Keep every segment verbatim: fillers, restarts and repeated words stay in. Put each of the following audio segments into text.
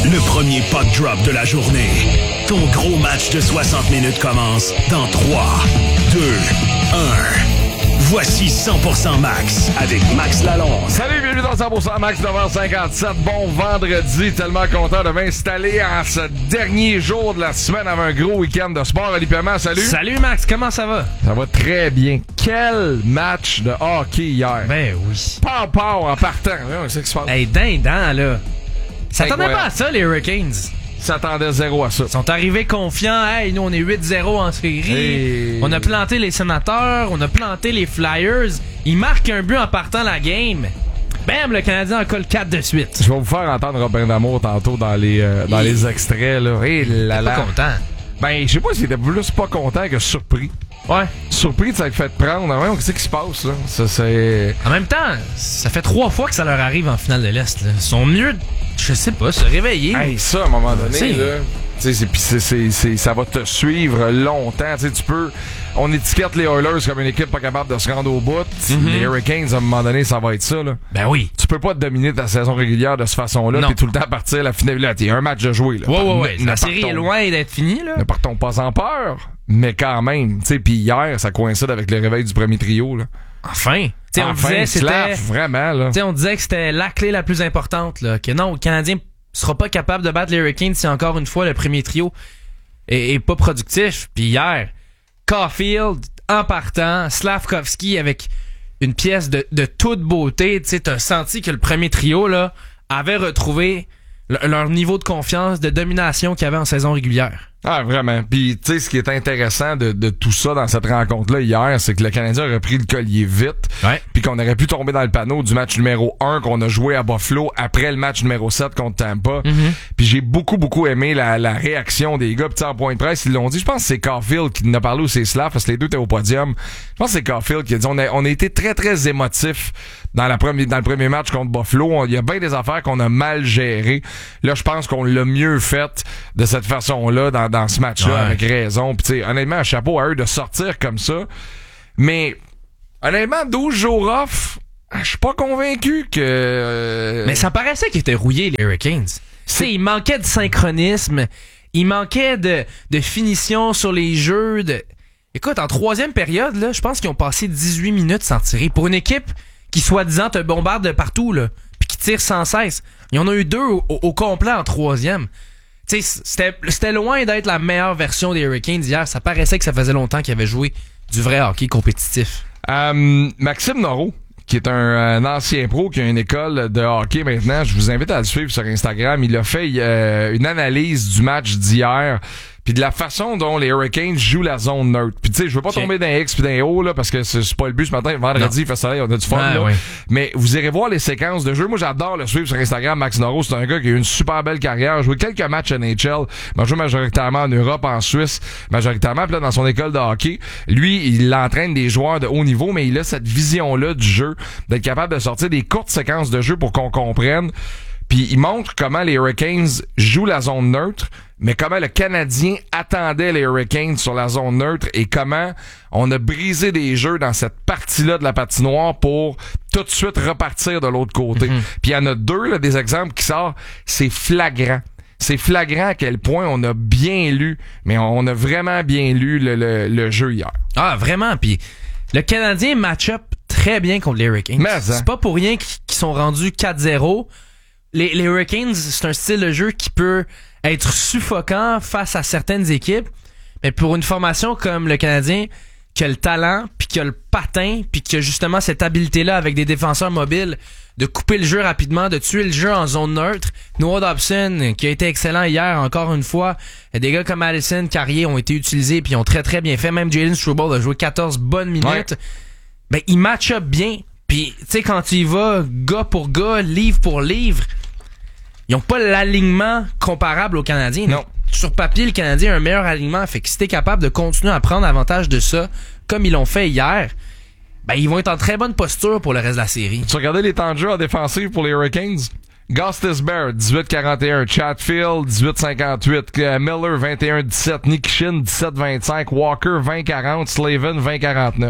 Le premier puck drop de la journée. Ton gros match de soixante minutes commence dans trois, deux, un. Voici cent pour cent Max avec Max Lalonde. Salut, bienvenue dans cent pour cent Max, neuf heures cinquante-sept. Bon vendredi, tellement content de m'installer en ce dernier jour de la semaine avec un gros week-end de sport. Ali Paiement, salut. Salut Max, comment ça va? Ça va très bien. Quel match de hockey hier. Ben oui. Pow pow en partant. C'est ce qui se passe. Hey, dindant là. S'attendaient pas à ça, les Hurricanes. S'attendait zéro à ça. Ils sont arrivés confiants. Hey, nous, on est huit zéro en série. Hey. On a planté les Sénateurs. On a planté les Flyers. Ils marquent un but en partant la game. Bam, le Canadien en colle quatre de suite. Je vais vous faire entendre Robin D'Amour tantôt dans les, euh, dans les extraits. Là. Hey, là, là. Pas content. Ben, je sais pas s'il était plus pas content que surpris. Ouais. Surpris de s'être fait prendre. Ouais, qu'est-ce qui se passe, là? Ça, c'est... En même temps, ça fait trois fois que ça leur arrive en finale de l'Est. Là. Ils sont mieux, je sais pas, se réveiller. Hey, ça, à un moment donné, T'sais. là... Tu sais, c'est, c'est, c'est, ça va te suivre longtemps. Tu sais, tu peux... On étiquette les Oilers comme une équipe pas capable de se rendre au bout. Mm-hmm. Les Hurricanes, à un moment donné, ça va être ça, là. Ben oui. Tu peux pas te dominer ta saison régulière de cette façon-là puis tout le temps partir la finale. Là, t'es un match de jouer, là. Ouais, ouais, ouais. Ne, la ne série partons, est loin d'être finie, là. Ne partons pas en peur. Mais quand même, tu sais, puis hier, ça coïncide avec le réveil du premier trio, là. Enfin. T'sais, on enfin, disait c'était slaf, vraiment, là. T'sais, on disait que c'était la clé la plus importante, là. Que non, le Canadien sera pas capable de battre les Hurricanes si encore une fois le premier trio est, est pas productif. Puis hier, Caulfield en partant, Slavkovski avec une pièce de, de toute beauté. Tu sais, t'as senti que le premier trio là avait retrouvé le, leur niveau de confiance, de domination qu'il y avait en saison régulière. Ah, vraiment. Puis, tu sais, ce qui est intéressant de, de tout ça dans cette rencontre-là hier, c'est que le Canadien aurait pris le collier vite. Ouais. Puis qu'on aurait pu tomber dans le panneau du match numéro un qu'on a joué à Buffalo après le match numéro sept contre Tampa. Mm-hmm. Puis j'ai beaucoup, beaucoup aimé la, la réaction des gars. Puis en point de presse, ils l'ont dit. Je pense que c'est Caulfield qui en a parlé ou c'est Slav, parce que les deux étaient au podium. Je pense que c'est Caulfield qui a dit on a, on a été très, très émotifs dans, la première, dans le premier match contre Buffalo. Il y a bien des affaires qu'on a mal gérées. Là, je pense qu'on l'a mieux fait de cette façon-là dans dans ce match-là, ouais. Avec raison. Puis tu sais, honnêtement, chapeau à eux de sortir comme ça. Mais honnêtement, douze jours off, je suis pas convaincu que... Euh... Mais ça paraissait qu'ils étaient rouillés, les Hurricanes. Tu sais, il manquait de synchronisme, il manquait de, de finition sur les jeux. De... Écoute, en troisième période, là, je pense qu'ils ont passé dix-huit minutes sans tirer. Pour une équipe qui, soi-disant, te bombarde de partout, là, puis qui tire sans cesse. Il y en a eu deux au, au, au complet en troisième. T'sais, c'était, c'était loin d'être la meilleure version des Hurricanes hier. Ça paraissait que ça faisait longtemps qu'ils avaient joué du vrai hockey compétitif. Euh, Maxime Noreau, qui est un, un ancien pro, qui a une école de hockey maintenant, je vous invite à le suivre sur Instagram. Il a fait euh, une analyse du match d'hier, puis de la façon dont les Hurricanes jouent la zone neutre. Puis tu sais, je veux pas okay. tomber d'un X puis d'un O là, parce que c'est, c'est pas le but ce matin. Vendredi, il fait soleil, on a du fun ah, là. Oui. Mais vous irez voir les séquences de jeu. Moi, j'adore le suivre sur Instagram. Max Noreau, c'est un gars qui a eu une super belle carrière. Il a joué quelques matchs N H L. Il a joué majoritairement en Europe, en Suisse, majoritairement. Puis là, dans son école de hockey, lui, il entraîne des joueurs de haut niveau, mais il a cette vision-là du jeu, d'être capable de sortir des courtes séquences de jeu pour qu'on comprenne. Puis il montre comment les Hurricanes jouent la zone neutre, mais comment le Canadien attendait les Hurricanes sur la zone neutre et comment on a brisé des jeux dans cette partie-là de la patinoire pour tout de suite repartir de l'autre côté. Mm-hmm. Puis il y en a deux, là, des exemples qui sortent, c'est flagrant. C'est flagrant à quel point on a bien lu, mais on a vraiment bien lu le, le, le jeu hier. Ah, vraiment. Puis le Canadien match-up très bien contre les Hurricanes. Mais, hein? C'est pas pour rien qu'ils sont rendus quatre zéro. Les, les Hurricanes, c'est un style de jeu qui peut être suffocant face à certaines équipes, mais pour une formation comme le Canadien, qui a le talent, puis qui a le patin, puis qui a justement cette habileté-là avec des défenseurs mobiles, de couper le jeu rapidement, de tuer le jeu en zone neutre. Noah Dobson, qui a été excellent hier, encore une fois. Des gars comme Allison, Carrier ont été utilisés, puis ont très très bien fait. Même Jalen Struble a joué quatorze bonnes minutes. Ouais. Ben, il match up bien. Puis, tu sais, quand tu y vas, gars pour gars, livre pour livre, ils ont pas l'alignement comparable aux Canadiens. Non. Sur papier, le Canadien a un meilleur alignement. Fait que si t'es capable de continuer à prendre avantage de ça, comme ils l'ont fait hier, ben, ils vont être en très bonne posture pour le reste de la série. Tu regardais les temps de jeu en défensive pour les Hurricanes? Gostisbehere, dix-huit quarante et un. Chatfield, dix-huit cinquante-huit. Miller, vingt et un dix-sept. Nikishin, dix-sept vingt-cinq. Walker, vingt quarante. Slavin, vingt quarante-neuf.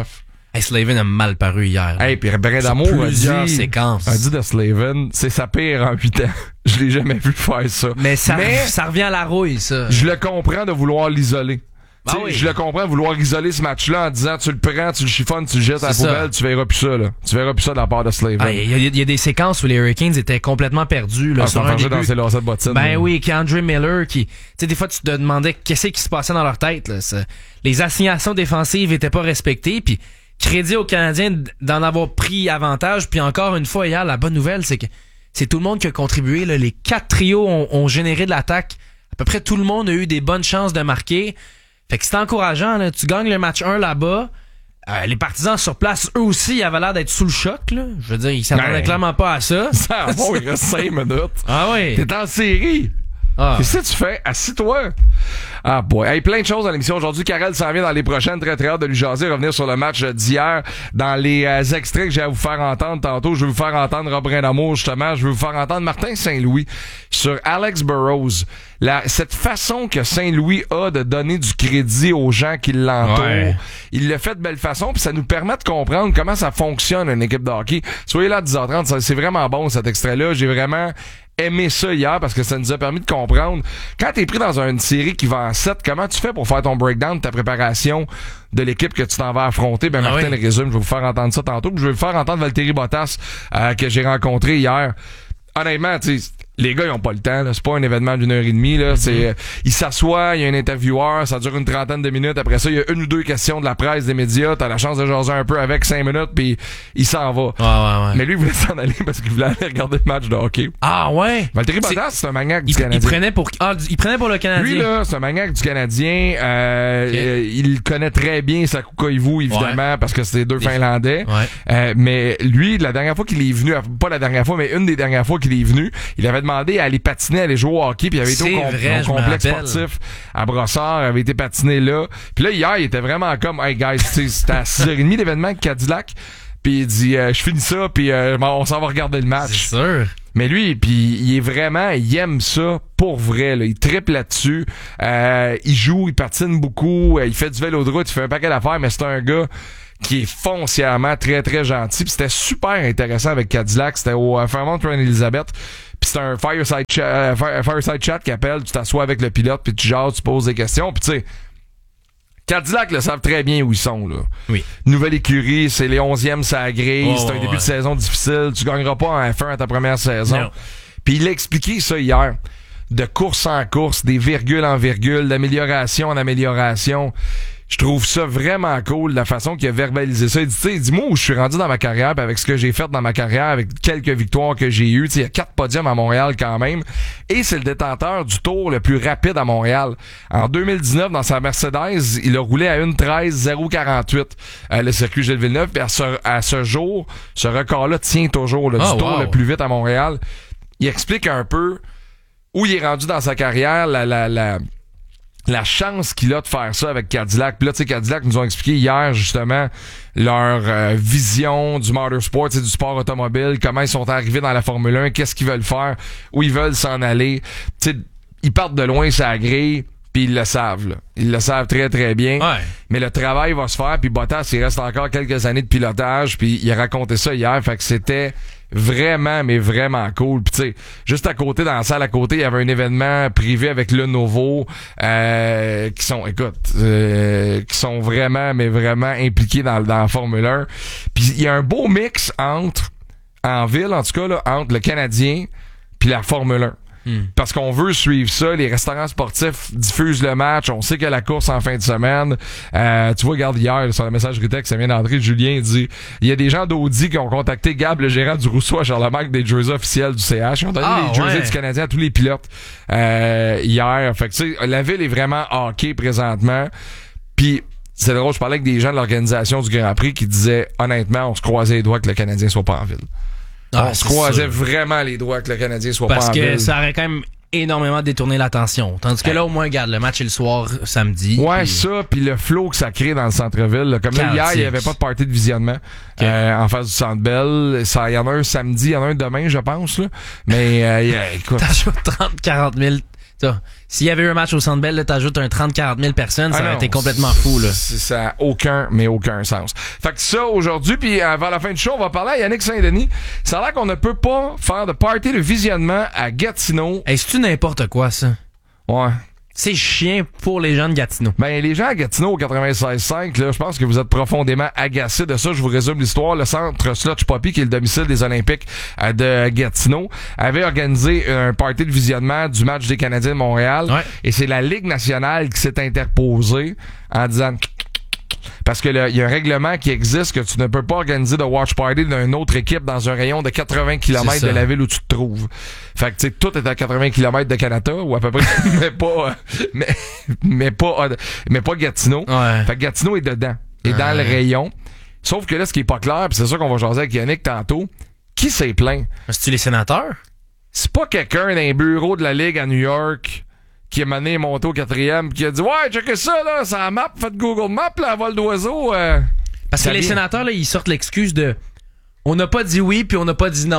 Hey, Slavin a mal paru hier. Hey, puis Brindamour a dit, séquences. a dit de Slavin, c'est sa pire en huit ans. Je l'ai jamais vu faire ça. Mais ça, Mais ça revient à la rouille, ça. Je le comprends de vouloir l'isoler. Ah oui. Je le comprends, vouloir isoler ce match-là en disant tu le prends, tu le chiffonnes, tu le jettes à la poubelle, tu verras plus ça, là. Tu verras plus ça de la part de Slavin. Il ah, y, y, y a des séquences où les Hurricanes étaient complètement perdus, là. Ah, sur un début. Dans ses lacets de bottines. Ben là. oui, qu'Andre Miller, qui, tu sais, des fois, tu te demandais qu'est-ce qui se passait dans leur tête, là. Ça, les assignations défensives étaient pas respectées, puis crédit aux Canadiens d'en avoir pris avantage, puis encore une fois, hier, la bonne nouvelle, c'est que c'est tout le monde qui a contribué, là. Les quatre trios ont, ont généré de l'attaque. À peu près tout le monde a eu des bonnes chances de marquer. Fait que c'est encourageant, là. Tu gagnes le match un là-bas. Euh, les partisans sur place, eux aussi, ils avaient l'air d'être sous le choc, là. Je veux dire, ils s'attendaient ben, clairement pas à ça. Ça va, il reste cinq minutes. Ah oui. T'es en série. Ah. Qu'est-ce que tu fais? Assis-toi. Ah boy. Hey, plein de choses dans l'émission aujourd'hui. Karel s'en vient dans les prochaines. Très très hâte de lui jaser, revenir sur le match d'hier. Dans les euh, extraits que j'ai à vous faire entendre tantôt, je vais vous faire entendre Rob Brindamour, justement. Je vais vous faire entendre Martin Saint-Louis sur Alex Burrows. La, cette façon que Saint-Louis a de donner du crédit aux gens qui l'entourent. Ouais. Il le fait de belle façon, puis ça nous permet de comprendre comment ça fonctionne une équipe de hockey. Soyez là à dix heures trente, c'est vraiment bon cet extrait-là. J'ai vraiment aimé ça hier parce que ça nous a permis de comprendre. Quand t'es pris dans une série qui va en sept, comment tu fais pour faire ton breakdown de ta préparation de l'équipe que tu t'en vas affronter? Ben, Martin ah oui. le résume. Je vais vous faire entendre ça tantôt. Puis je vais vous faire entendre Valtteri Bottas euh, que j'ai rencontré hier. Honnêtement, tu sais, les gars, ils ont pas le temps, là. C'est pas un événement d'une heure et demie, là. Mm-hmm. C'est, euh, ils s'assoient, il y a un intervieweur, ça dure une trentaine de minutes. Après ça, il y a une ou deux questions de la presse, des médias. T'as la chance de jaser un peu avec cinq minutes, puis il s'en va. Ouais, ouais, ouais. Mais lui, il voulait s'en aller parce qu'il voulait aller regarder le match de hockey. Ah, ouais? Valtteri Bottas, c'est un maniaque du il, Canadien. Il prenait pour, ah, il prenait pour le Canadien. Lui, là, c'est un maniaque du Canadien. Euh, okay. euh il connaît très bien Saku Koivu, évidemment, ouais. parce que c'est deux Des Finlandais. Ouais. Euh, mais lui, la dernière fois qu'il est venu, pas la dernière fois, mais une des dernières fois qu'il est venu, il avait demandé à aller patiner, à aller jouer au hockey, puis il avait été au, com- vrai, au complexe sportif à Brossard, avait été patiné là. Puis là, hier, il était vraiment comme, hey guys, c'était à six heures trente l'événement avec Cadillac, puis il dit, euh, je finis ça, puis euh, on s'en va regarder le match. C'est sûr. Mais lui, puis il est vraiment, il aime ça pour vrai, là. Il triple là-dessus. Euh, il joue, il patine beaucoup, il fait du vélo de route, il fait un paquet d'affaires, mais c'est un gars qui est foncièrement très, très gentil. Puis c'était super intéressant avec Cadillac. C'était au euh, Fairmont Train Elizabeth. Puis c'est un fireside chat, euh, fire, fireside chat qui appelle. Tu t'assois avec le pilote, puis tu jases, tu poses des questions. Puis tu sais, Cadillac le savent très bien où ils sont, là. Oui. Nouvelle écurie, c'est les onzièmes, ça a grille. Oh, c'est un ouais. début de saison difficile. Tu gagneras pas en F un à ta première saison. Puis il a expliqué ça hier. De course en course, des virgules en virgules, d'amélioration en amélioration. Je trouve ça vraiment cool, la façon qu'il a verbalisé ça. Il dit, tu sais, dis-moi où je suis rendu dans ma carrière, pis avec ce que j'ai fait dans ma carrière, avec quelques victoires que j'ai eues. Tu sais, il y a quatre podiums à Montréal quand même. Et c'est le détenteur du tour le plus rapide à Montréal. En deux mille dix-neuf, dans sa Mercedes, il a roulé à une treize zéro quarante-huit, euh, le circuit Gilles Villeneuve. Puis à ce, à ce jour, ce record-là tient toujours, là, du oh, tour wow. le plus vite à Montréal. Il explique un peu où il est rendu dans sa carrière, la, la, la, la chance qu'il a de faire ça avec Cadillac. Puis là, tu sais, Cadillac nous ont expliqué hier, justement, leur euh, vision du motorsport, du sport automobile, comment ils sont arrivés dans la Formule un, qu'est-ce qu'ils veulent faire, où ils veulent s'en aller. Tu sais, ils partent de loin, ça grille, puis ils le savent, là. Ils le savent très, très bien. Ouais. Mais le travail va se faire, puis Bottas, il reste encore quelques années de pilotage, puis il a raconté ça hier, fait que c'était vraiment, mais vraiment cool. Puis tu sais, juste à côté, dans la salle à côté, il y avait un événement privé avec Lenovo, euh, qui sont, écoute, euh, qui sont vraiment, mais vraiment impliqués dans, dans la Formule un. Puis il y a un beau mix entre, en ville en tout cas, là, entre le Canadien puis la Formule un. Mm. Parce qu'on veut suivre ça. Les restaurants sportifs diffusent le match. On sait qu'il y a la course en fin de semaine. Euh, tu vois, regarde hier, sur la messagerie texte, ça vient d'entrer, Julien dit, il y a des gens d'Audi qui ont contacté Gab, le gérant du Rousseau à Charlemagne, des jerseys officiels du C H. Ils ont donné ah, les jerseys ouais. du Canadien à tous les pilotes euh, hier. Fait que tu sais, la ville est vraiment hockey présentement. Puis c'est drôle, je parlais avec des gens de l'organisation du Grand Prix qui disaient, honnêtement, on se croisait les doigts que le Canadien soit pas en ville. Ah, on se croisait sûr. vraiment les doigts que le Canadien soit Parce pas en ville. Parce que ça aurait quand même énormément détourné l'attention. Tandis que là, au moins, regarde, le match est le soir, samedi. Ouais, pis... ça, puis le flow que ça crée dans le centre-ville. Là. Comme là, hier, il n'y avait pas de party de visionnement okay. euh, en face du Centre Bell. Il y en a un samedi, il y en a un demain, je pense. Là. Mais euh, yeah, écoute... T'as joué trente à quarante mille Ça, s'il y avait eu un match au Centre Bell, là, t'ajoutes un trente à quarante mille personnes, ça ah aurait été complètement fou, là. Ça n'a aucun, mais aucun sens. Fait que ça, aujourd'hui, puis avant la fin du show, on va parler à Yannick Saint-Denis. Ça a l'air qu'on ne peut pas faire de party de visionnement à Gatineau. Est-ce que tu n'importe quoi, ça? Ouais. C'est chiant pour les gens de Gatineau. Ben, les gens à Gatineau au quatre-vingt-seize cinq, là, je pense que vous êtes profondément agacés de ça. Je vous résume l'histoire. Le centre Slotch Poppy, qui est le domicile des Olympiques de Gatineau, avait organisé un party de visionnement du match des Canadiens de Montréal. Ouais. Et c'est la Ligue nationale qui s'est interposée en disant... Parce que il y a un règlement qui existe que tu ne peux pas organiser de watch party d'une autre équipe dans un rayon de quatre-vingts kilomètres de la ville où tu te trouves. Fait que tu sais, tout est à quatre-vingts kilomètres de Canada ou à peu près, mais pas, mais, mais pas, mais pas Gatineau. Ouais. Fait que Gatineau est dedans, est ouais. dans le rayon. Sauf que là, ce qui est pas clair, pis c'est ça qu'on va jaser avec Yannick tantôt, qui s'est plaint? C'est-tu les sénateurs? C'est pas quelqu'un d'un bureau de la Ligue à New York qui a mené monté au quatrième, qui a dit « Ouais, checkez ça, là, c'est la map, faites Google Maps, là, à vol d'oiseau. Euh, » Parce que les vient. sénateurs, là, ils sortent l'excuse de « On n'a pas dit oui, puis on n'a pas dit non. »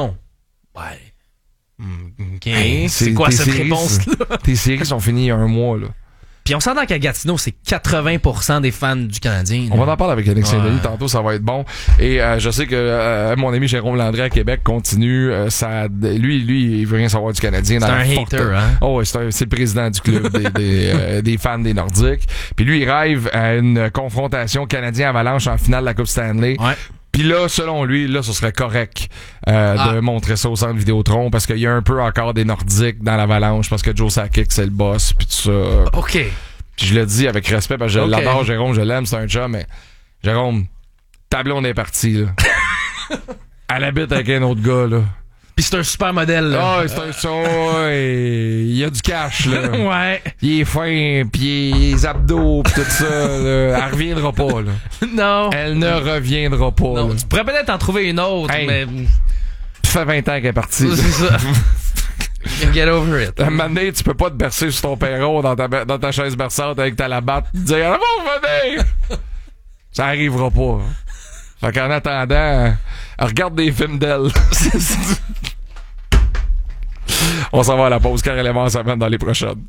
Ouais. OK. Hey, c'est, c'est quoi cette séries, réponse-là? Tes séries sont finies il y a un mois, là. Puis on s'entend qu'à Gatineau, c'est quatre-vingts pour cent des fans du Canadien. On va en parler avec Yannick ouais. Saint-Denis tantôt, ça va être bon. Et euh, je sais que euh, mon ami Jérôme Landry à Québec continue. Euh, ça, lui, lui, il veut rien savoir du Canadien. C'est dans un la hater, forte... hein? Oh, c'est, un, c'est le président du club des, des, euh, des fans des Nordiques. Puis lui, il rêve à une confrontation Canadien-Avalanche en finale de la Coupe Stanley. Ouais. Puis là, selon lui, là, ce serait correct euh, ah. de montrer ça au centre Vidéotron parce qu'il y a un peu encore des Nordiques dans l'Avalanche parce que Joe Sakic, c'est le boss, puis tout ça. OK. Puis je le dis avec respect parce que je okay. l'adore, Jérôme, je l'aime, c'est un chum, mais Jérôme, ta blonde est partie, là. Elle habite avec un autre gars, là. Pis c'est un super modèle, là. Ah, oh, c'est un son, ouais, il y a du cash, là. Ouais. Il est fin, pis les abdos, pis tout ça, là. Elle reviendra pas, là. Non. Elle ne reviendra pas, non, là. Tu pourrais peut-être en trouver une autre, hey, mais... Ça fait vingt ans qu'elle est partie. C'est ça. Get over it. À un moment donné, tu peux pas te bercer sur ton perron dans ta, dans ta chaise berçante avec ta labatte et dire « Ah bon, venez! » Ça arrivera pas. Fait qu'en attendant, regarde des films d'elle. On s'en va à la pause car elle va s'amène dans les prochaines.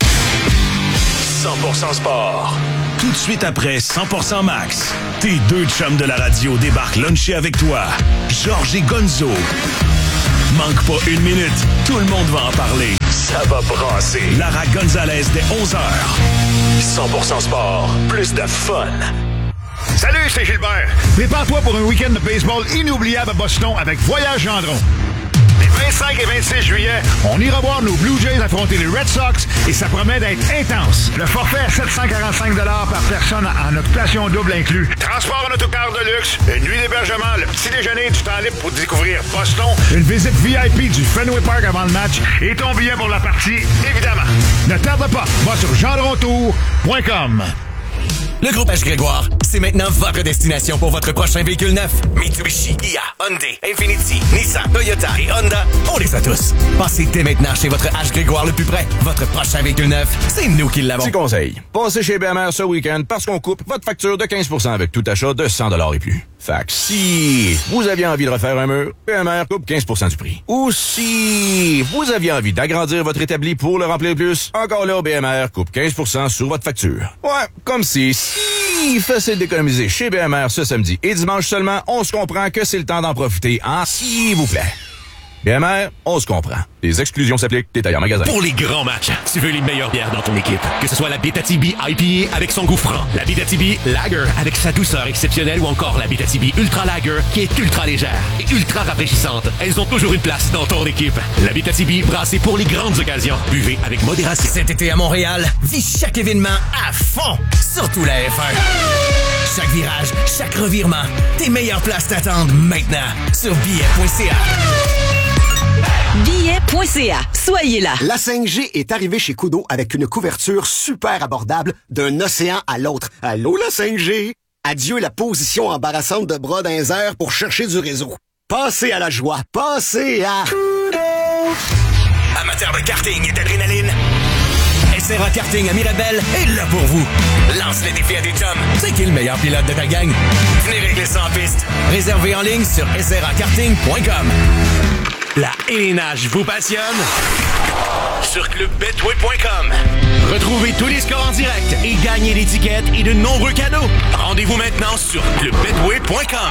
cent pour cent sport. Tout de suite après cent pour cent Max, tes deux chums de la radio débarquent luncher avec toi. Georges et Gonzo. Manque pas une minute, tout le monde va en parler. Ça va brasser. Lara Gonzalez dès onze heures. cent pour cent sport, plus de fun. Salut, c'est Gilbert. Prépare-toi pour un week-end de baseball inoubliable à Boston avec Voyage Gendron. Les vingt-cinq et vingt-six juillet, on ira voir nos Blue Jays affronter les Red Sox et ça promet d'être intense. Le forfait à sept cent quarante-cinq dollars par personne en occupation double inclus. Transport en autocar de luxe, une nuit d'hébergement, le petit déjeuner, du temps libre pour découvrir Boston, une visite V I P du Fenway Park avant le match et ton billet pour la partie, évidemment. Ne tarde pas, va sur gendrontour point com. Le groupe H. Grégoire, c'est maintenant votre destination pour votre prochain véhicule neuf. Mitsubishi, Kia, Hyundai, Infiniti, Nissan, Toyota et Honda, on les a tous. Passez dès maintenant chez votre H. Grégoire le plus près. Votre prochain véhicule neuf, c'est nous qui l'avons. Petit conseil, passez chez B M R ce week-end parce qu'on coupe votre facture de quinze pour cent avec tout achat de cent dollars et plus. Fait que si vous aviez envie de refaire un mur, B M R coupe quinze pour cent du prix. Ou si vous aviez envie d'agrandir votre établi pour le remplir plus, encore là, B M R coupe quinze pour cent sur votre facture. Ouais, comme si... Si facile d'économiser chez B M R ce samedi et dimanche seulement, on se comprend que c'est le temps d'en profiter, hein, s'il vous plaît. B M R, on se comprend. Les exclusions s'appliquent, détails en magasin. Pour les grands matchs, tu veux les meilleures bières dans ton équipe. Que ce soit la Abitibi I P A avec son goût franc, la Abitibi Lager avec sa douceur exceptionnelle ou encore la Abitibi Ultra Lager qui est ultra légère et ultra rafraîchissante. Elles ont toujours une place dans ton équipe. La Abitibi brassée pour les grandes occasions. Buvez avec modération. Cet été à Montréal, vis chaque événement à fond, surtout la F un. Chaque virage, chaque revirement, tes meilleures places t'attendent maintenant sur billets point c a. billets point c a. Soyez là. La cinq G est arrivée chez Koodo avec une couverture super abordable d'un océan à l'autre. Allô, la cinq G? Adieu la position embarrassante de bras dans les airs pour chercher du réseau. Passez à la joie. Passez à... Koodo! Amateur de karting et d'adrénaline, S R A Karting à Mirabel est là pour vous. Lance les défis à des chums. C'est qui le meilleur pilote de ta gang? Venez régler ça en piste. Réservez en ligne sur s r a karting point com. La élénage vous passionne? sur club betway point com. Retrouvez tous les scores en direct et gagnez des tickets et de nombreux cadeaux. Rendez-vous maintenant sur club betway point com.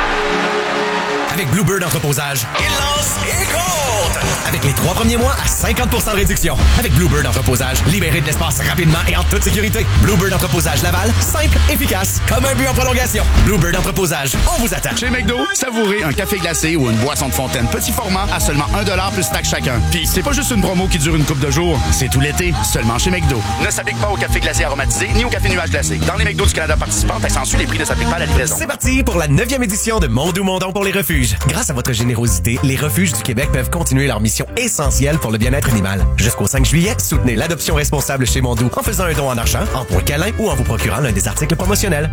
Avec Bluebird Entreposage, il lance et compte! Avec les trois premiers mois à cinquante pour cent de réduction. Avec Bluebird Entreposage, libérez de l'espace rapidement et en toute sécurité. Bluebird Entreposage Laval, simple, efficace, comme un but en prolongation. Bluebird Entreposage, on vous attend. Chez McDo, savourez un café glacé ou une boisson de fontaine petit format à seulement un dollar plus taxe chacun. Puis c'est pas juste une promo qui dure une couple de jours, c'est tout l'été, seulement chez McDo. Ne s'applique pas au café glacé aromatisé ni au café nuage glacé. Dans les McDo du Canada participants, s'ensuit les prix ne s'appliquent pas à la livraison. C'est parti pour la neuvième édition de Mondou Mondon pour les refuges. Grâce à votre générosité, les refuges du Québec peuvent continuer leur mission essentielle pour le bien-être animal. Jusqu'au cinq juillet, soutenez l'adoption responsable chez Mondou en faisant un don en argent, en points câlin ou en vous procurant l'un des articles promotionnels.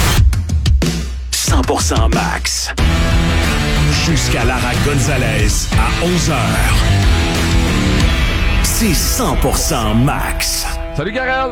cent pour cent Max. Jusqu'à Lara Gonzalez à onze heures. C'est cent pour cent Max. Salut, Karel!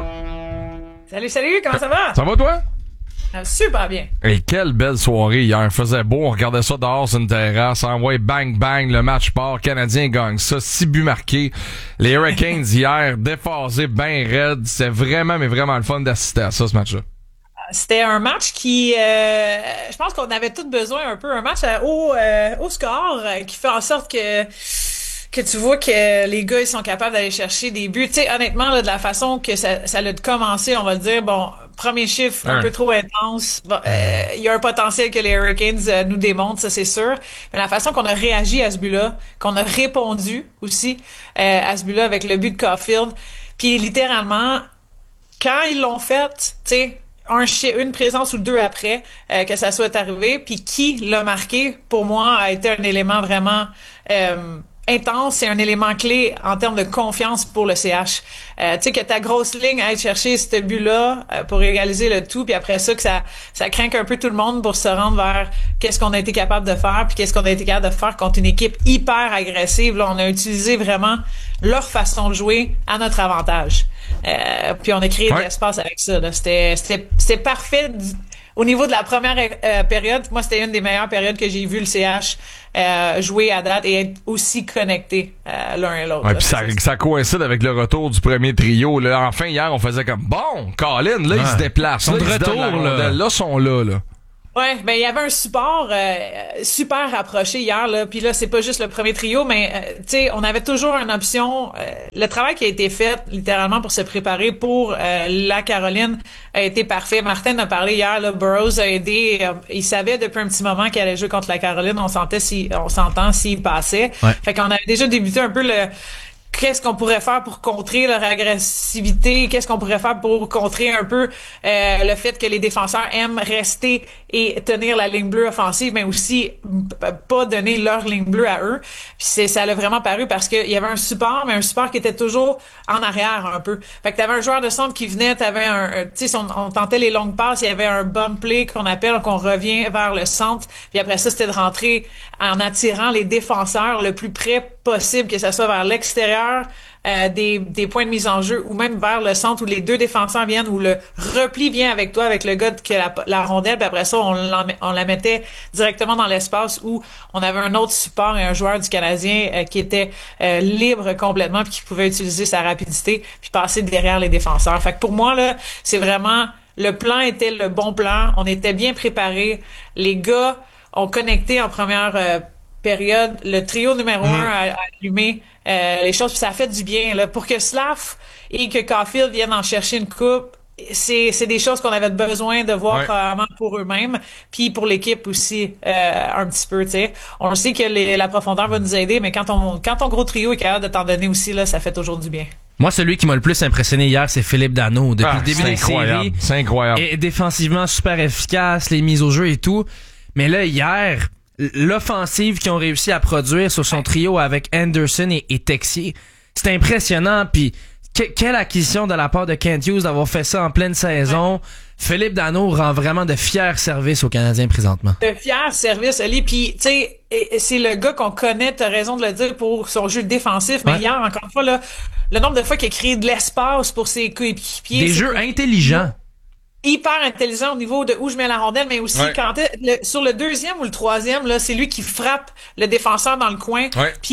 Salut, salut, comment ça va? Ça va, toi? Ah, super bien. Et quelle belle soirée hier. Il faisait beau, on regardait ça dehors sur une terrasse. Envoyé bang bang, le match part. Canadien gagne ça. Six buts marqués. Les Hurricanes hier, déphasés, ben raides. C'était vraiment, mais vraiment le fun d'assister à ça, ce match-là. C'était un match qui, euh, je pense qu'on avait tous besoin un peu. Un match à haut, euh, haut score euh, qui fait en sorte que que tu vois que les gars ils sont capables d'aller chercher des buts. Tu sais, honnêtement, là, de la façon que ça, ça a commencé, on va le dire, bon, premier chiffre un ouais. peu trop intense. Bon, euh, il y a un potentiel que les Hurricanes euh, nous démontrent, ça c'est sûr. Mais la façon qu'on a réagi à ce but-là, qu'on a répondu aussi euh, à ce but-là avec le but de Caulfield, puis littéralement, quand ils l'ont fait, tu sais, un une présence ou deux après euh, que ça soit arrivé, puis qui l'a marqué, pour moi, a été un élément vraiment euh, intense, c'est un élément clé en termes de confiance pour le C H. Euh, tu sais, que ta grosse ligne à aller chercher ce but-là euh, pour égaliser le tout, puis après ça, que ça ça craint un peu tout le monde pour se rendre vers qu'est-ce qu'on a été capable de faire, puis qu'est-ce qu'on a été capable de faire contre une équipe hyper agressive. Là, on a utilisé vraiment leur façon de jouer à notre avantage. Euh, puis on a créé ouais. de l'espace avec ça. Là. C'était, c'était, c'était parfait. Du, au niveau de la première euh, période, moi, c'était une des meilleures périodes que j'ai vu le C H euh, jouer à date et être aussi connecté euh, l'un et l'autre. Ouais, puis ça, ça coïncide avec le retour du premier trio. Là. Enfin, hier, on faisait comme, bon, Colin, là, ouais. ils se déplacent. Ils sont de retour. Là, là, sont là, là. Ouais, ben il y avait un support euh, super rapproché hier là, puis là c'est pas juste le premier trio, mais euh, tu sais on avait toujours une option. Euh, le travail qui a été fait littéralement pour se préparer pour euh, la Caroline a été parfait. Martin a parlé hier, là, Burroughs a aidé. Euh, il savait depuis un petit moment qu'il allait jouer contre la Caroline. On sentait si, on s'entend s'il passait. Ouais. Fait qu'on avait déjà débuté un peu le qu'est-ce qu'on pourrait faire pour contrer leur agressivité, qu'est-ce qu'on pourrait faire pour contrer un peu euh, le fait que les défenseurs aiment rester et tenir la ligne bleue offensive, mais aussi pas donner leur ligne bleue à eux. Puis c'est, ça l'a vraiment paru parce qu'il y avait un support, mais un support qui était toujours en arrière un peu. Fait que t'avais un joueur de centre qui venait, t'avais un, tu sais, on, on tentait les longues passes, il y avait un bump play qu'on appelle, qu'on revient vers le centre, puis après ça, c'était de rentrer en attirant les défenseurs le plus près possible, que ça soit vers l'extérieur euh, des, des points de mise en jeu ou même vers le centre où les deux défenseurs viennent, où le repli vient avec toi, avec le gars qui a la, la rondelle, puis après ça, on, on la mettait directement dans l'espace où on avait un autre support et un joueur du Canadien euh, qui était euh, libre complètement puis qui pouvait utiliser sa rapidité puis passer derrière les défenseurs. Fait que pour moi, là, c'est vraiment... Le plan était le bon plan. On était bien préparés. Les gars ont connecté en première euh, période. Le trio numéro mmh. un a, a allumé euh, les choses. Puis ça a fait du bien. Là. Pour que Slav et que Caulfield viennent en chercher une coupe, c'est, c'est des choses qu'on avait besoin de voir ouais. probablement pour eux-mêmes. Puis pour l'équipe aussi, euh, un petit peu. T'sais. On le sait que les, la profondeur va nous aider, mais quand, on, quand ton gros trio est capable de t'en donner aussi, là, ça fait toujours du bien. Moi, celui qui m'a le plus impressionné hier, c'est Philippe Danault. Depuis ah, le début des séries. C'est incroyable. Et défensivement, super efficace, les mises au jeu et tout. Mais là, hier, l'offensive qu'ils ont réussi à produire sur son trio avec Anderson et, et Texier, c'est impressionnant. Puis, que, quelle acquisition de la part de Kent Hughes d'avoir fait ça en pleine saison. Ouais. Philippe Danault rend vraiment de fiers services aux Canadiens présentement. De fiers services, Ali. Puis, tu sais, c'est le gars qu'on connaît, t'as raison de le dire, pour son jeu défensif. Mais ouais. hier, encore une fois, là, le nombre de fois qu'il a créé de l'espace pour ses coéquipiers. Des jeux intelligents. Hyper intelligent au niveau de où je mets la rondelle, mais aussi ouais. quand le, sur le deuxième ou le troisième, là, c'est lui qui frappe le défenseur dans le coin. Ouais. Puis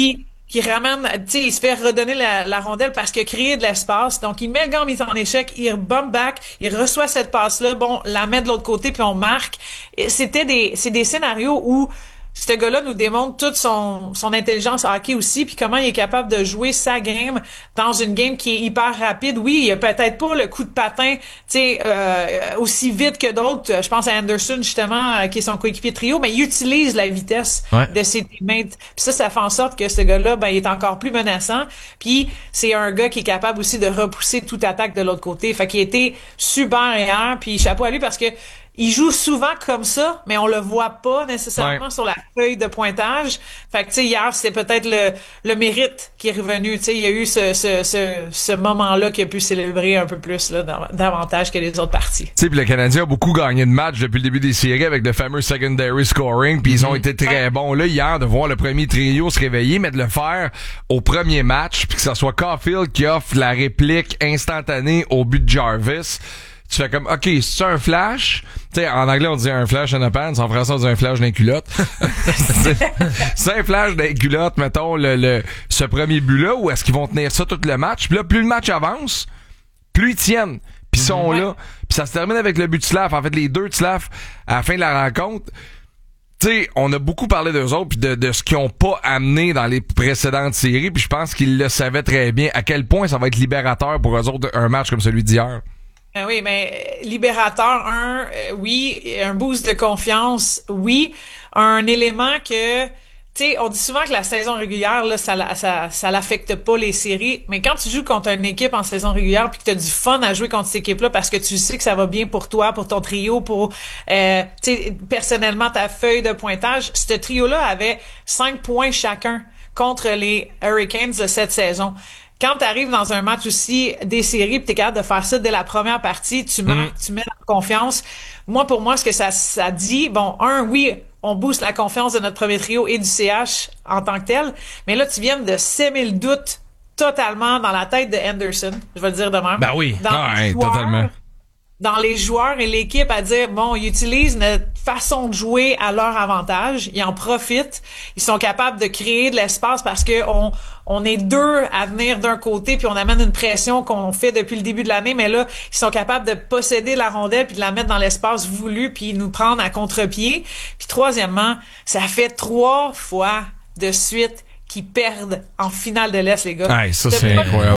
qui ramène, tu sais, il se fait redonner la, la rondelle parce qu'il a créé de l'espace. Donc, il met le gars en mise en échec, il bump back, il reçoit cette passe-là, bon, la met de l'autre côté, puis on marque. Et c'était des, c'est des scénarios où ce gars-là nous démontre toute son, son intelligence hockey aussi, puis comment il est capable de jouer sa game dans une game qui est hyper rapide. Oui, il a peut-être pas le coup de patin, tu sais, euh, aussi vite que d'autres. Je pense à Anderson, justement, euh, qui est son coéquipier trio, mais il utilise la vitesse ouais. de ses teammates. Puis ça, ça fait en sorte que ce gars-là, ben, il est encore plus menaçant. Puis c'est un gars qui est capable aussi de repousser toute attaque de l'autre côté. Fait qu'il a été super hier, puis chapeau à lui parce que il joue souvent comme ça, mais on le voit pas nécessairement ouais. sur la feuille de pointage. Fait que, tu sais, hier, c'était peut-être le, le mérite qui est revenu. Tu sais, il y a eu ce, ce, ce, ce moment-là qu'il a pu célébrer un peu plus, là, davantage que les autres parties. Tu sais, puis le Canadien a beaucoup gagné de matchs depuis le début des séries avec le fameux secondary scoring, puis ils ont été très ouais. bons. Là, hier, de voir le premier trio se réveiller, mais de le faire au premier match, puis que ce soit Caulfield qui offre la réplique instantanée au but de Jarvis. Tu fais comme, OK, c'est un flash. Tu sais, en anglais, on dit un flash in a pants. En français, on dit un flash dans les culottes. c'est un flash dans les culottes, mettons, le, le, ce premier but-là, ou est-ce qu'ils vont tenir ça tout le match? Puis là, plus le match avance, plus ils tiennent. Puis ils sont ouais. là. Puis ça se termine avec le but de Slav. En fait, les deux de Slav, à la fin de la rencontre, tu sais, on a beaucoup parlé d'eux autres puis de, de ce qu'ils ont pas amené dans les précédentes séries. Puis je pense qu'ils le savaient très bien à quel point ça va être libérateur pour eux autres un match comme celui d'hier. Ah oui, mais libérateur, un, euh, oui, un boost de confiance, oui, un élément que, tu sais, on dit souvent que la saison régulière, là, ça, ça, ça l'affecte pas les séries, mais quand tu joues contre une équipe en saison régulière puis que t'as du fun à jouer contre cette équipe-là parce que tu sais que ça va bien pour toi, pour ton trio, pour, euh, tu sais, personnellement ta feuille de pointage, ce trio-là avait cinq points chacun contre les Hurricanes de cette saison. Quand tu arrives dans un match aussi des séries, pis t'es capable de faire ça dès la première partie, tu mets, mmh. tu mets la confiance. Moi, pour moi, ce que ça, ça dit, bon, un, oui, on booste la confiance de notre premier trio et du C H en tant que tel, mais là, tu viens de s'aimer le doute totalement dans la tête de Anderson, je vais le dire de même. Ben oui, dans ah, hey, totalement. Dans les joueurs et l'équipe à dire, bon, ils utilisent notre façon de jouer à leur avantage, ils en profitent, ils sont capables de créer de l'espace parce que on, on est deux à venir d'un côté puis on amène une pression qu'on fait depuis le début de l'année, mais là, ils sont capables de posséder la rondelle puis de la mettre dans l'espace voulu puis nous prendre à contre-pied. Puis troisièmement, ça fait trois fois de suite qu'ils perdent en finale de l'Est, les gars. Hey, ça, c'est incroyable.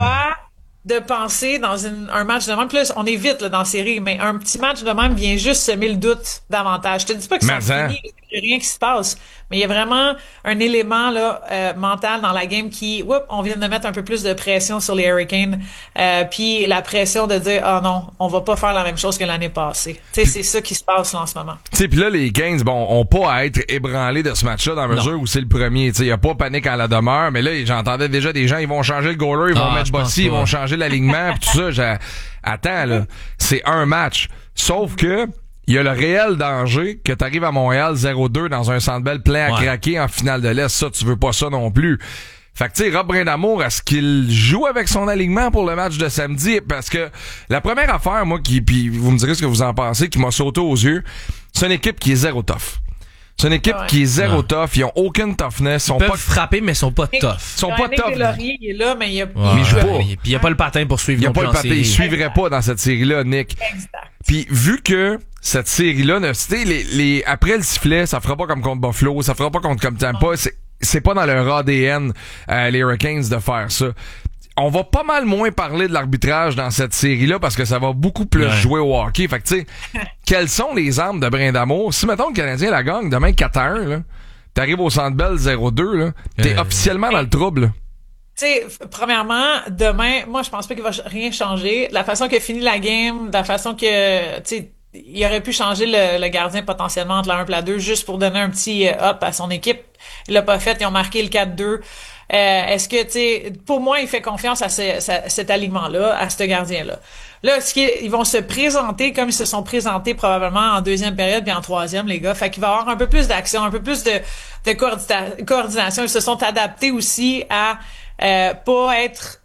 De penser dans une, un match de même. Puis là, on est vite là, dans la série, mais un petit match de même vient juste semer le doute davantage. Je te dis pas que c'est fini, il y a rien qui se passe, mais il y a vraiment un élément là euh, mental dans la game qui, oups, on vient de mettre un peu plus de pression sur les Hurricanes, euh, puis la pression de dire ah oh non, on va pas faire la même chose que l'année passée. Tu sais, c'est ça qui se passe là en ce moment. Tu sais, puis là les Canes, bon, ont pas à être ébranlés de ce match-là dans la mesure non. où c'est le premier. Tu sais, il y a pas panique en la demeure, mais là j'entendais déjà des gens, ils vont changer le goaler, ils vont ah, mettre Bossy, ils vont changer l'alignement, pis tout ça. J'ai... Attends là, c'est un match. Sauf que il y a le réel danger que t'arrives à Montréal zéro deux dans un Centre Bell plein à ouais. craquer en finale de l'Est. Ça, tu veux pas ça non plus. Fait que, tu sais, Rob Brindamour, est-ce qu'il joue avec son alignement pour le match de samedi? Parce que la première affaire, moi, qui, puis vous me direz ce que vous en pensez, qui m'a sauté aux yeux, c'est une équipe qui est zéro tough. C'est une équipe ouais. qui est zéro ouais. tough. Ils ont aucune toughness. Ils sont peuvent pas frapper, mais ils sont pas tough. Ils sont pas tough. Laurier, il est là, mais il y a, ouais. il joue pas. Puis il y a pas le patin pour suivre. Il y a pas le patin. Il suivrait pas dans cette série-là, Nick. Exact. Puis vu que cette série-là, tu les, les, après le sifflet, ça fera pas comme contre Buffalo, ça fera pas contre comme Tampa. C'est, c'est pas dans leur A D N, euh, les Hurricanes, de faire ça. On va pas mal moins parler de l'arbitrage dans cette série-là parce que ça va beaucoup plus ouais. jouer au hockey. Fait que tu sais, quelles sont les armes de Brindamour? Si mettons le Canadien la gagne demain quatre à un, là, t'arrives au Centre Bell zéro deux, là, t'es euh, officiellement euh, dans le trouble. Tu sais, premièrement, demain, moi je pense pas qu'il va rien changer. La façon que finit la game, la façon que, tu sais, il aurait pu changer le, le gardien potentiellement entre la un et la deux juste pour donner un petit euh, up à son équipe. Il l'a pas fait, ils ont marqué le quatre deux. Euh, est-ce que, tu sais, pour moi, il fait confiance à, ce, à cet aliment-là, à ce gardien-là. Là, ce qui est, ils vont se présenter comme ils se sont présentés probablement en deuxième période puis en troisième, les gars. Fait qu'il va y avoir un peu plus d'action, un peu plus de, de coordina- coordination. Ils se sont adaptés aussi à euh, pas être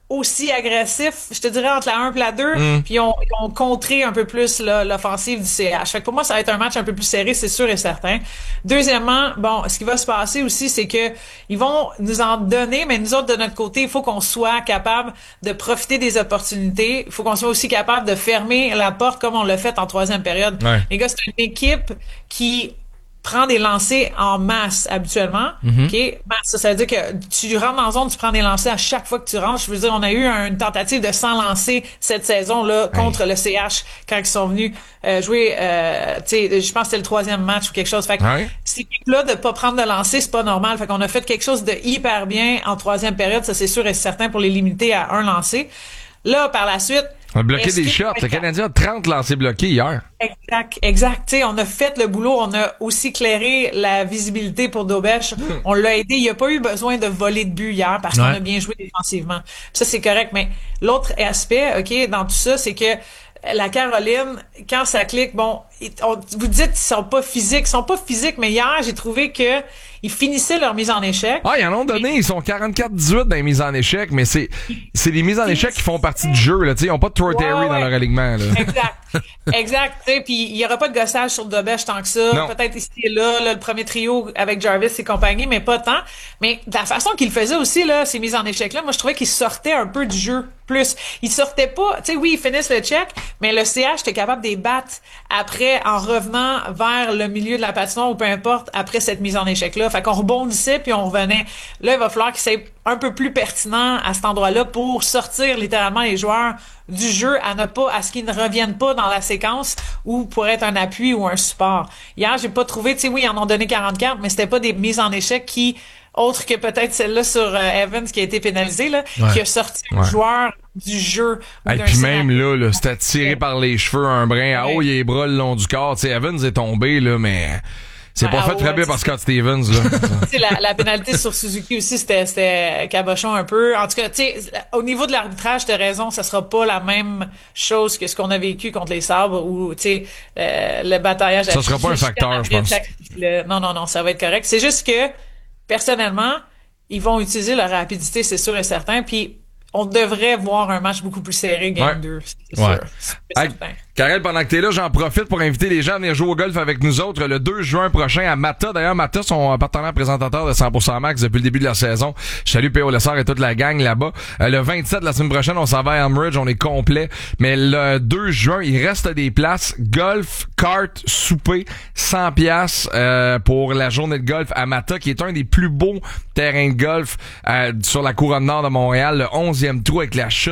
aussi agressif, je te dirais, entre la un et la deux, mm. puis ils ont, ils ont contré un peu plus là, l'offensive du C H. Fait que pour moi, ça va être un match un peu plus serré, c'est sûr et certain. Deuxièmement, bon, ce qui va se passer aussi, c'est que ils vont nous en donner, mais nous autres, de notre côté, il faut qu'on soit capable de profiter des opportunités. Il faut qu'on soit aussi capable de fermer la porte comme on l'a fait en troisième période. Ouais. Les gars, c'est une équipe qui prends des lancers en masse habituellement. Mm-hmm. OK? Masse, ça, ça veut dire que tu rentres dans la zone, tu prends des lancers à chaque fois que tu rentres. Je veux dire, on a eu une tentative de cent lancers cette saison-là contre hey. le C H quand ils sont venus euh, jouer, euh, tu sais, je pense que c'était le troisième match ou quelque chose. Fait que hey. cette équipe-là, de pas prendre de lancers, c'est pas normal. Fait qu'on a fait quelque chose de hyper bien en troisième période. Ça, c'est sûr et certain pour les limiter à un lancer. Là, par la suite, on a bloqué des shots. Le Canadien a trente lancers bloqués hier. Exact, exact. Tu sais, on a fait le boulot. On a aussi clairé la visibilité pour Dobèche. Mm. On l'a aidé. Il n'y a pas eu besoin de voler de but hier parce ouais. qu'on a bien joué défensivement. Ça, c'est correct. Mais l'autre aspect, OK, dans tout ça, c'est que la Caroline, quand ça clique, bon, on, vous dites qu'ils sont pas physiques. Ils sont pas physiques, mais hier, j'ai trouvé que ils finissaient leur mise en échec. Ah, ils en ont donné. Ils sont quarante-quatre dix-huit dans les mises en échec, mais c'est, c'est les mises en échec qui font partie du jeu, là. Tu sais, ils ont pas de Troy Terry ouais, ouais. dans leur alignement, là. Exact. Exact. Tu sais, puis il y aura pas de gossage sur Dobèche tant que ça. Non. Peut-être ici et là, là, le premier trio avec Jarvis et compagnie, mais pas tant. Mais de la façon qu'il faisait aussi, là, ces mises en échec-là, moi, je trouvais qu'ils sortaient un peu du jeu plus. Ils sortaient pas, tu sais, oui, ils finissent le check, mais le C H était capable de les battre après, en revenant vers le milieu de la patinoire ou peu importe, après cette mise en échec-là. Fait qu'on rebondissait puis on revenait. Là, il va falloir que c'est un peu plus pertinent à cet endroit-là pour sortir littéralement les joueurs du jeu à ne pas, à ce qu'ils ne reviennent pas dans la séquence ou pour être un appui ou un support. Hier, j'ai pas trouvé, tu sais, oui, ils en ont donné quarante-quatre, mais c'était pas des mises en échec qui, autre que peut-être celle-là sur euh, Evans qui a été pénalisée, là, ouais. qui a sorti ouais. un joueur du jeu. Et puis même là, là c'était tiré ouais. par les cheveux un brin à haut, il y a les bras le long du corps. Tu sais, Evans est tombé, là, mais c'est pas ah, fait ouais, très bien par Scott Stevens, là. la, la pénalité sur Suzuki aussi, c'était, c'était cabochon un peu. En tout cas, tu sais, au niveau de l'arbitrage, t'as raison, ça sera pas la même chose que ce qu'on a vécu contre les Sabres ou, tu sais, euh, le bataillage. Ça sera pas un facteur, je pense. Le, non, non, non, ça va être correct. C'est juste que, personnellement, ils vont utiliser leur rapidité, c'est sûr et certain, puis on devrait voir un match beaucoup plus serré, game deux, c'est ouais. sûr. C'est hey, Karel, pendant que t'es là, j'en profite pour inviter les gens à venir jouer au golf avec nous autres le deux juin prochain à Mata. D'ailleurs, Mata sont partenaires présentateur de cent pour cent Max depuis le début de la saison. Je salue P O Lessard et toute la gang là-bas. Euh, le vingt-sept, la semaine prochaine, on s'en va à Elmridge, on est complet. Mais le deux juin, il reste des places. Golf, kart, souper, cent piastres euh, pour la journée de golf à Mata, qui est un des plus beaux terrains de golf euh, sur la couronne nord de Montréal, le onzième trou avec la chute